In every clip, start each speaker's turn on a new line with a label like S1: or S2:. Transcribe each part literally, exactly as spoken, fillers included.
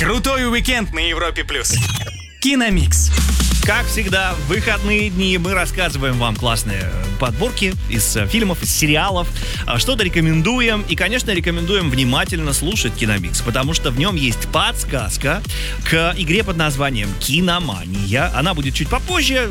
S1: Крутой уикенд на Европе плюс. Киномикс.
S2: Как всегда, в выходные дни мы рассказываем вам классные подборки из фильмов, из сериалов, что-то рекомендуем. И, конечно, рекомендуем внимательно слушать Киномикс, потому что в нем есть подсказка к игре под названием «Киномания». Она будет чуть попозже,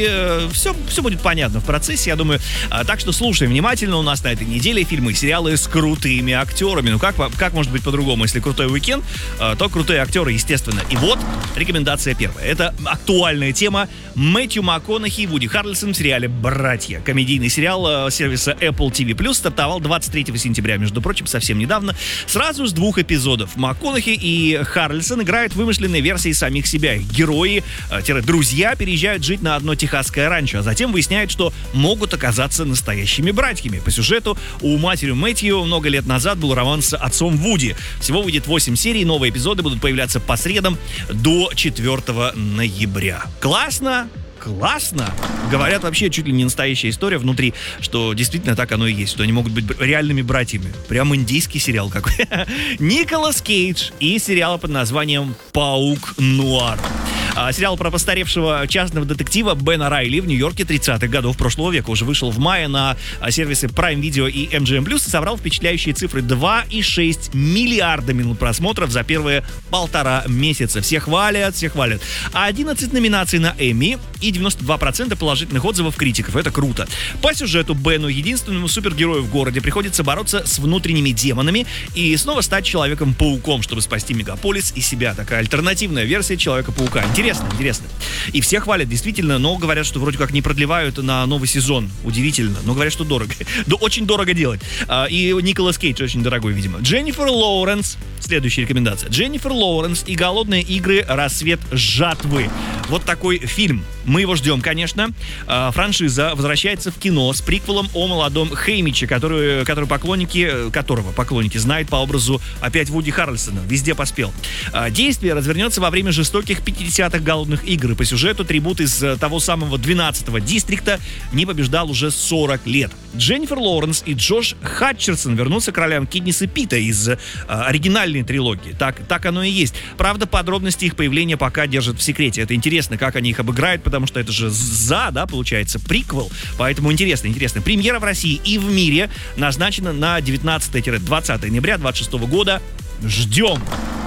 S2: и все, все будет понятно в процессе, я думаю. Так что слушаем внимательно. У нас на этой неделе фильмы и сериалы с крутыми актерами. Ну как, как может быть по-другому? Если крутой уикенд, то крутые актеры, естественно. И вот рекомендация первая. Это актуальная тема. Мэтью МакКонахи и Вуди Харрельсон в сериале «Братья». Комедийный сериал сервиса Apple ти ви плюс стартовал двадцать третьего сентября, между прочим, совсем недавно. Сразу с двух эпизодов. МакКонахи и Харрельсон играют вымышленные версии самих себя. Их герои-друзья переезжают жить на одно техасское ранчо, а затем выясняют, что могут оказаться настоящими братьями. По сюжету у матери Мэтью много лет назад был роман с отцом Вуди. Всего выйдет восемь серий, новые эпизоды будут появляться по средам до четвёртого ноября. Классно? Классно! Говорят, вообще чуть ли не настоящая история внутри, что действительно так оно и есть, что они могут быть реальными братьями. Прям индийский сериал какой. Николас Кейдж и сериал под названием «Паук Нуар». Сериал про постаревшего частного детектива Бена Райли в Нью-Йорке тридцатых годов прошлого века уже вышел в мае на сервисы Prime Video и эм джи эм плюс и собрал впечатляющие цифры два и шесть миллиарда минут просмотров за первые полтора месяца. Все хвалят, все хвалят. одиннадцать номинаций на Эмми и девяносто два процента положительных отзывов критиков. Это круто. По сюжету Бену, единственному супергерою в городе, приходится бороться с внутренними демонами и снова стать Человеком-пауком, чтобы спасти мегаполис и себя. Такая альтернативная версия Человека-паука. Интересно. Интересно, интересно. И все хвалят, действительно, но говорят, что вроде как не продлевают на новый сезон. Удивительно, но говорят, что дорого. Да, очень дорого делать. И Николас Кейдж очень дорогой, видимо. Дженнифер Лоуренс. Следующая рекомендация. Дженнифер Лоуренс и «Голодные игры. Рассвет жатвы». Вот такой фильм. Мы его ждем, конечно. Франшиза возвращается в кино с приквелом о молодом Хеймиче, который, который поклонники, которого поклонники знают по образу опять Вуди Харрельсона. Везде поспел. Действие развернется во время жестоких пятидесятых голодных игр. По сюжету трибут из того самого двенадцатого дистрикта не побеждал уже сорок лет. Дженнифер Лоуренс и Джош Хатчерсон вернутся к ролям Кидниса Пита из э, оригинальной трилогии. Так, так оно и есть. Правда, подробности их появления пока держат в секрете. Это интересно, как они их обыграют, потому что это же за, да, получается, приквел. Поэтому интересно, интересно. Премьера в России и в мире назначена на девятнадцатое-двадцатое ноября двадцать шестого года. Ждем.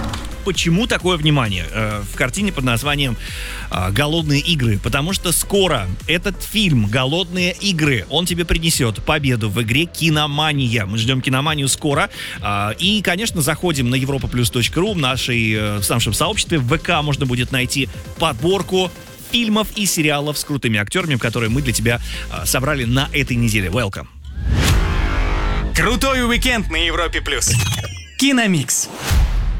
S2: Почему такое внимание э, в картине под названием э, «Голодные игры»? Потому что скоро этот фильм «Голодные игры», он тебе принесет победу в игре «Киномания». Мы ждем «Киноманию» скоро. Э, и, конечно, заходим на европа плюс точка ру, в, нашей, э, в нашем сообществе. В ВК можно будет найти подборку фильмов и сериалов с крутыми актерами, которые мы для тебя э, собрали на этой неделе. Welcome!
S1: Крутой уикенд на Европе плюс. Киномикс.